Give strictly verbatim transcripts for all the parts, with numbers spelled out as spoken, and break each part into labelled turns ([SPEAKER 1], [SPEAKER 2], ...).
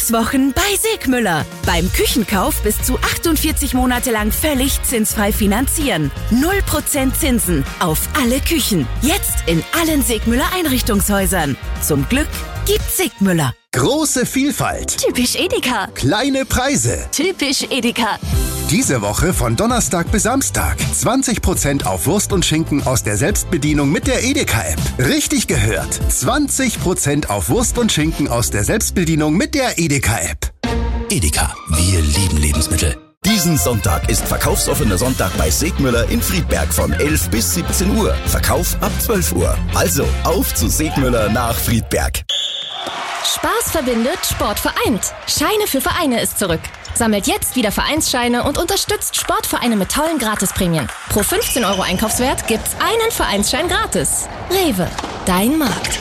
[SPEAKER 1] Sechs Wochen bei Segmüller. Beim Küchenkauf bis zu achtundvierzig Monate lang völlig zinsfrei finanzieren. null Prozent Zinsen auf alle Küchen. Jetzt in allen Segmüller Einrichtungshäusern. Zum Glück gibt's Segmüller.
[SPEAKER 2] Große Vielfalt.
[SPEAKER 3] Typisch Edeka.
[SPEAKER 2] Kleine Preise.
[SPEAKER 3] Typisch Edeka.
[SPEAKER 2] Diese Woche von Donnerstag bis Samstag. zwanzig Prozent auf Wurst und Schinken aus der Selbstbedienung mit der Edeka-App. Richtig gehört. zwanzig Prozent auf Wurst und Schinken aus der Selbstbedienung mit der Edeka-App.
[SPEAKER 4] Edeka, wir lieben Lebensmittel. Diesen Sonntag ist verkaufsoffener Sonntag bei Segmüller in Friedberg von elf bis siebzehn Uhr. Verkauf ab zwölf Uhr. Also auf zu Segmüller nach Friedberg.
[SPEAKER 5] Spaß verbindet, Sport vereint. Scheine für Vereine ist zurück. Sammelt jetzt wieder Vereinsscheine und unterstützt Sportvereine mit tollen Gratisprämien. Pro fünfzehn Euro Einkaufswert gibt's einen Vereinsschein gratis. Rewe, dein Markt.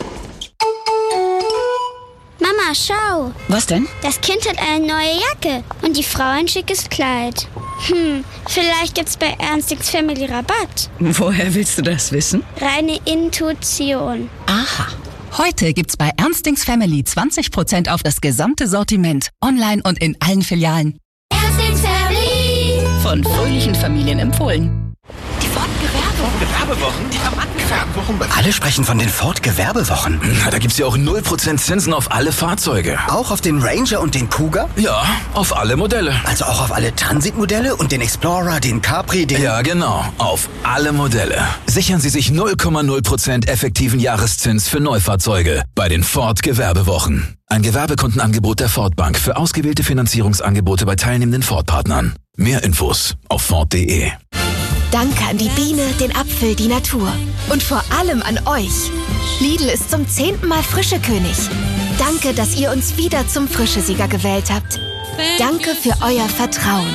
[SPEAKER 6] Mama, schau.
[SPEAKER 7] Was denn?
[SPEAKER 6] Das Kind hat eine neue Jacke und die Frau ein schickes Kleid. Hm, vielleicht gibt's bei Ernstings Family Rabatt.
[SPEAKER 7] Woher willst du das wissen?
[SPEAKER 6] Reine Intuition.
[SPEAKER 7] Aha. Heute gibt's bei Ernstings Family zwanzig Prozent auf das gesamte Sortiment. Online und in allen Filialen.
[SPEAKER 6] Ernstings Family.
[SPEAKER 7] Von fröhlichen Familien empfohlen.
[SPEAKER 3] Die Ford Gewerbewochen.
[SPEAKER 8] Gewerbewochen? Die Gewerbewochen.
[SPEAKER 4] Alle sprechen von den Ford Gewerbewochen.
[SPEAKER 8] Na, da gibt's ja auch null Prozent Zinsen auf alle Fahrzeuge.
[SPEAKER 4] Auch auf den Ranger und den Kuga?
[SPEAKER 8] Ja, auf alle Modelle.
[SPEAKER 4] Also auch auf alle Transit-Modelle und den Explorer, den Capri, den...
[SPEAKER 8] Ja, genau. Auf alle Modelle. Sichern Sie sich null Komma null Prozent effektiven Jahreszins für Neufahrzeuge bei den Ford Gewerbewochen. Ein Gewerbekundenangebot der Ford Bank für ausgewählte Finanzierungsangebote bei teilnehmenden Ford-Partnern. Mehr Infos auf ford punkt de.
[SPEAKER 1] Danke an die Biene, den Apfel, die Natur. Und vor allem an euch. Lidl ist zum zehnten Mal Frischekönig. Danke, dass ihr uns wieder zum Frischesieger gewählt habt. Danke für euer Vertrauen.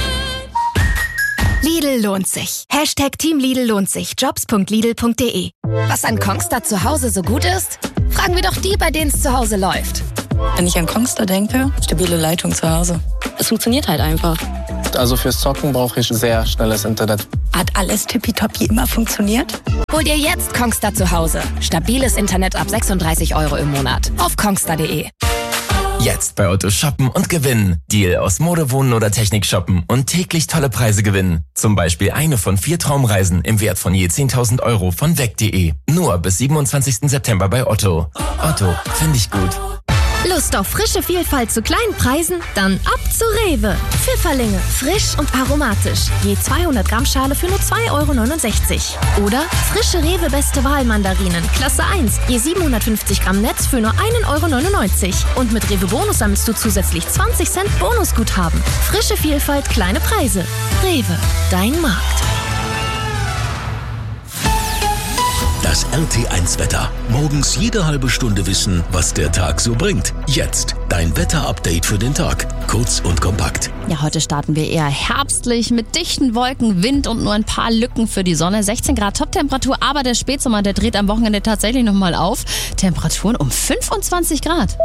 [SPEAKER 1] Lidl lohnt sich. Hashtag Team Lidl lohnt sich. Jobs punkt lidl punkt de.
[SPEAKER 5] Was an Kongstar zu Hause so gut ist? Fragen wir doch die, bei denen es zu Hause läuft.
[SPEAKER 9] Wenn ich an Kongstar denke, stabile Leitung zu Hause. Es funktioniert halt einfach.
[SPEAKER 10] Also fürs Zocken brauche ich sehr schnelles Internet.
[SPEAKER 9] Hat alles tippitoppi immer funktioniert?
[SPEAKER 5] Hol dir jetzt Kongstar zu Hause. Stabiles Internet ab sechsunddreißig Euro im Monat. Auf kongstar punkt de.
[SPEAKER 11] Jetzt bei Otto shoppen und gewinnen. Deal aus Mode, Wohnen oder Technik shoppen und täglich tolle Preise gewinnen. Zum Beispiel eine von vier Traumreisen im Wert von je zehntausend Euro von weg punkt de. Nur bis siebenundzwanzigsten September bei Otto. Otto, finde ich gut.
[SPEAKER 5] Lust auf frische Vielfalt zu kleinen Preisen? Dann ab zu Rewe. Pfifferlinge, frisch und aromatisch. Je zweihundert Gramm Schale für nur zwei Euro neunundsechzig. Oder frische Rewe Beste Wahl Mandarinen, Klasse eins. Je siebenhundertfünfzig Gramm Netz für nur einen Euro neunundneunzig. Und mit Rewe Bonus sammelst du zusätzlich zwanzig Cent Bonusguthaben. Frische Vielfalt, kleine Preise. Rewe, dein Markt.
[SPEAKER 4] Das R T eins Wetter. Morgens jede halbe Stunde wissen, was der Tag so bringt. Jetzt dein Wetter-Update für den Tag. Kurz und kompakt.
[SPEAKER 12] Ja, heute starten wir eher herbstlich mit dichten Wolken, Wind und nur ein paar Lücken für die Sonne. sechzehn Grad Toptemperatur, aber der Spätsommer, der dreht am Wochenende tatsächlich nochmal auf. Temperaturen um fünfundzwanzig Grad.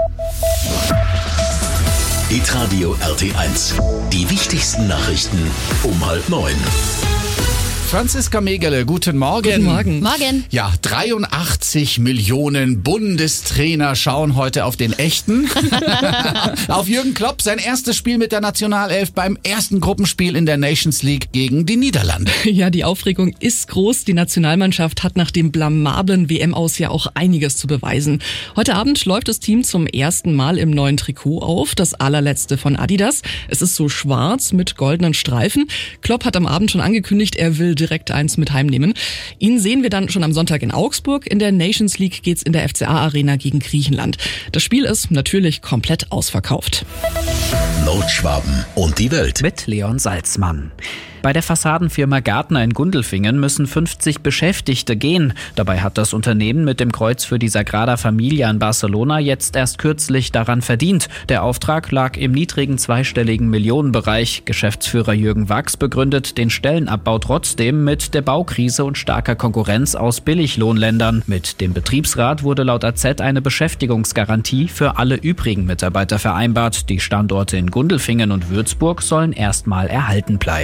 [SPEAKER 4] Hitradio R T eins. Die wichtigsten Nachrichten um halb neun.
[SPEAKER 13] Franziska Megele, guten Morgen.
[SPEAKER 12] Guten Morgen. Morgen.
[SPEAKER 13] Ja, dreiundachtzig Millionen Bundestrainer schauen heute auf den echten. Auf Jürgen Klopp, sein erstes Spiel mit der Nationalelf beim ersten Gruppenspiel in der Nations League gegen die Niederlande.
[SPEAKER 14] Ja, die Aufregung ist groß. Die Nationalmannschaft hat nach dem blamablen W M-Aus ja auch einiges zu beweisen. Heute Abend läuft das Team zum ersten Mal im neuen Trikot auf, das allerletzte von Adidas. Es ist so schwarz mit goldenen Streifen. Klopp hat am Abend schon angekündigt, er will direkt eins mit heimnehmen. Ihn sehen wir dann schon am Sonntag in Augsburg. In der Nations League geht's in der F C A-Arena gegen Griechenland. Das Spiel ist natürlich komplett ausverkauft.
[SPEAKER 4] Nordschwaben und die Welt.
[SPEAKER 15] Mit Leon Salzmann. Bei der Fassadenfirma Gartner in Gundelfingen müssen fünfzig Beschäftigte gehen. Dabei hat das Unternehmen mit dem Kreuz für die Sagrada Familia in Barcelona jetzt erst kürzlich daran verdient. Der Auftrag lag im niedrigen zweistelligen Millionenbereich. Geschäftsführer Jürgen Wachs begründet den Stellenabbau trotzdem mit der Baukrise und starker Konkurrenz aus Billiglohnländern. Mit dem Betriebsrat wurde laut A Z eine Beschäftigungsgarantie für alle übrigen Mitarbeiter vereinbart. Die Standorte in Gundelfingen und Würzburg sollen erstmal erhalten bleiben.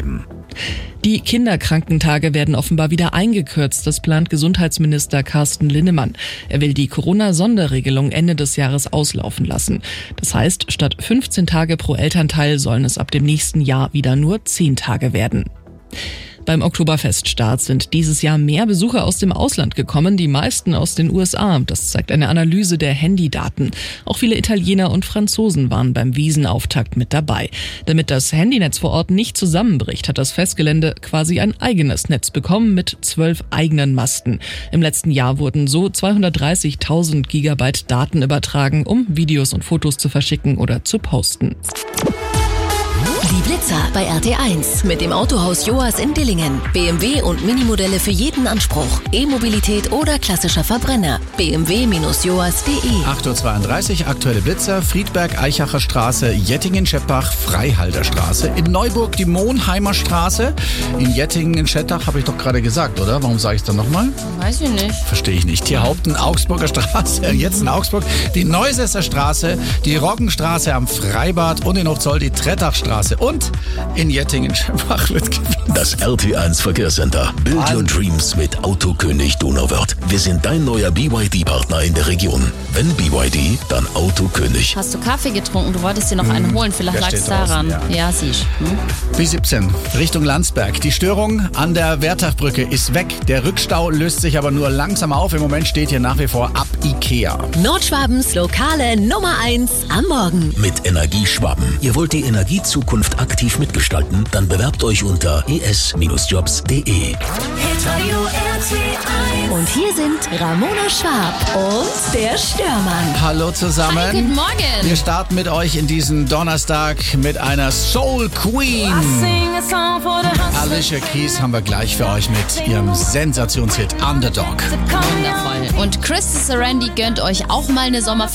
[SPEAKER 14] Die Kinderkrankentage werden offenbar wieder eingekürzt. Das plant Gesundheitsminister Carsten Linnemann. Er will die Corona-Sonderregelung Ende des Jahres auslaufen lassen. Das heißt, statt fünfzehn Tage pro Elternteil sollen es ab dem nächsten Jahr wieder nur zehn Tage werden. Beim Oktoberfeststart sind dieses Jahr mehr Besucher aus dem Ausland gekommen, die meisten aus den U S A. Das zeigt eine Analyse der Handydaten. Auch viele Italiener und Franzosen waren beim Wiesenauftakt mit dabei. Damit das Handynetz vor Ort nicht zusammenbricht, hat das Festgelände quasi ein eigenes Netz bekommen mit zwölf eigenen Masten. Im letzten Jahr wurden so zweihundertdreißigtausend Gigabyte Daten übertragen, um Videos und Fotos zu verschicken oder zu posten.
[SPEAKER 1] Die Blitzer bei R T eins mit dem Autohaus Joas in Dillingen. B M W und Minimodelle für jeden Anspruch. E-Mobilität oder klassischer Verbrenner. b m w Bindestrich joas Punkt de.
[SPEAKER 13] acht Uhr zweiunddreißig, aktuelle Blitzer, Friedberg, Eichacher Straße, Jettingen-Scheppach, Freihalter Straße. In Neuburg die Monheimer Straße. In Jettingen-Schettach habe ich doch gerade gesagt, oder? Warum sage ich es dann nochmal?
[SPEAKER 12] Weiß ich nicht.
[SPEAKER 13] Verstehe ich nicht. Tierhaupten, Augsburger Straße, jetzt in Augsburg. Die Neusesser Straße, die Roggenstraße am Freibad und in Hochzoll die Trettachstraße. Und in Jettingen-Scheppach wird gewinnt.
[SPEAKER 4] Das R T eins Verkehrscenter. Build Your Dreams mit Autokönig Donauwörth. Wir sind dein neuer B Y D-Partner in der Region. Wenn B Y D, dann Autokönig.
[SPEAKER 12] Hast du Kaffee getrunken? Du wolltest dir noch einen holen. Vielleicht lag es daran.
[SPEAKER 13] Draußen,
[SPEAKER 12] ja, ja siehst hm?
[SPEAKER 13] B siebzehn, Richtung Landsberg. Die Störung an der Wertachbrücke ist weg. Der Rückstau löst sich aber nur langsam auf. Im Moment steht hier nach wie vor ab Ikea.
[SPEAKER 1] Nordschwabens lokale Nummer eins am Morgen.
[SPEAKER 4] Mit Energieschwaben. Ihr wollt die Energiezukunft aktiv mitgestalten? Dann bewerbt euch unter e s Jobs punkt de.
[SPEAKER 1] Und hier sind Ramona Schwab und der Störmann.
[SPEAKER 13] Hallo zusammen.
[SPEAKER 12] Hi, guten Morgen.
[SPEAKER 13] Wir starten mit euch in diesen Donnerstag mit einer Soul Queen. Alicia Keys haben wir gleich für euch mit ihrem Sensationshit Underdog.
[SPEAKER 12] Wundervoll. Und Chris Sarandon gönnt euch auch mal eine Sommerfest.